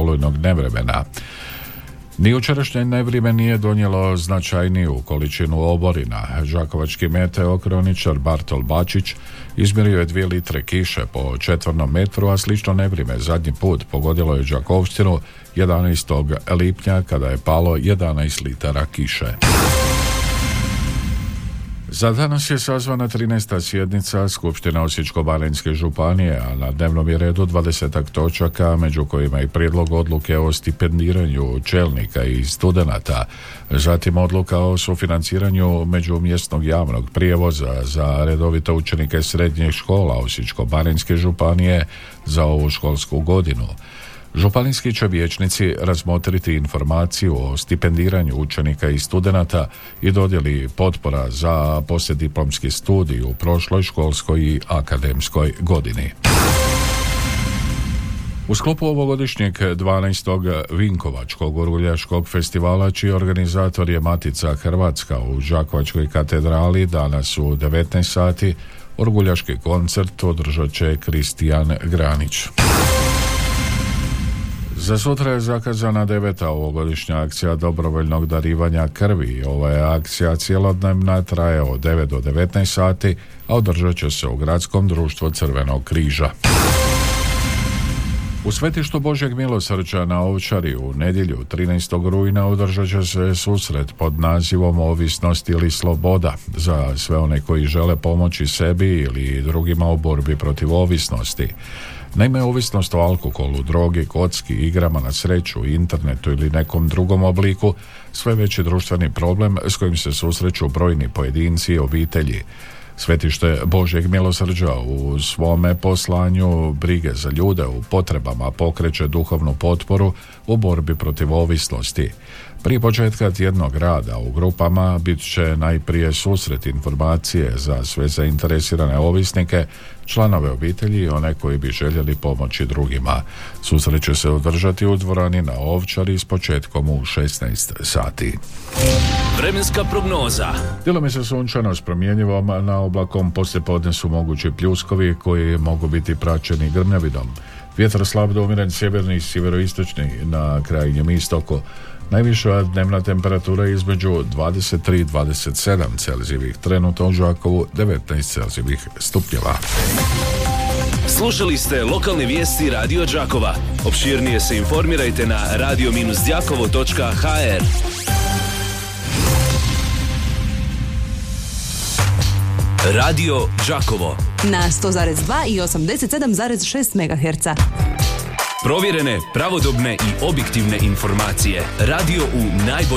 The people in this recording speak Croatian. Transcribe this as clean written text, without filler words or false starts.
olujnog nevremena. Ni jučerašnje nevrijeme nije donijelo značajniju količinu oborina. Đakovački meteokroničar Bartol Bačić izmjerio je 2 litre kiše po četvornom metru, a slično nevrijeme zadnji put pogodilo je Đakovštinu 11. lipnja kada je palo 11 litara kiše. Za danas je sazvana 13. sjednica Skupštine Osječko-baranjske županije, a na dnevnom je redu 20 točaka, među kojima i prijedlog odluke o stipendiranju čelnika i studenata, zatim odluka o sufinanciranju međumjesnog javnog prijevoza za redovite učenike srednjih škola Osječko-baranjske županije za ovu školsku godinu. Županijski će vijećnici razmotriti informaciju o stipendiranju učenika i studenata i dodjeli potpora za poslijediplomski studij u prošloj školskoj i akademskoj godini. U sklopu ovogodišnjeg 12. Vinkovačkog orguljaškog festivala, čiji organizator je Matica Hrvatska u Đakovačkoj katedrali, danas u 19 sati orguljaški koncert održat će Kristijan Granić. Za sutra je zakazana 9. ovogodišnja akcija dobrovoljnog darivanja krvi. Ova je akcija cjelodnevna, traje od 9 do 19 sati, a održat će se u Gradskom društvu Crvenog križa. U svetištu Božjeg milosrđa na Ovčari u nedjelju 13. rujna održat će se susret pod nazivom Ovisnost ili sloboda za sve one koji žele pomoći sebi ili drugima u borbi protiv ovisnosti. Naime, ovisnost o alkoholu, drogi, kocki, igrama na sreću, internetu ili nekom drugom obliku sve veći društveni problem s kojim se susreću brojni pojedinci i obitelji. Svetište Božjeg milosrđa u svome poslanju brige za ljude u potrebama pokreće duhovnu potporu u borbi protiv ovisnosti. Prije početka tjednog rada u grupama bit će najprije susret informacije za sve zainteresirane ovisnike, članove obitelji i one koji bi željeli pomoći drugima. Susret će se održati u dvorani na Ovčari s početkom u 16 sati. Vremenska prognoza. Djelomično sunčano s promjenjivom, na oblakom poslijepodne su mogući pljuskovi koji mogu biti praćeni grmljavinom. Vjetar slab do umiren sjeverni i sjeveroistočni na krajnjem istoku. Najviša dnevna temperatura između 23 i 27 Celzijevih, trenutno u Đakovu 19 Celzijevih stupnjeva. Slušali ste lokalne vijesti Radio Đakova. Opširnije se informirajte na radio-đakovo.hr. Radio Đakovo na 100,2 i 87,6 MHz. Provjerene, pravodobne i objektivne informacije. Radio u najboljem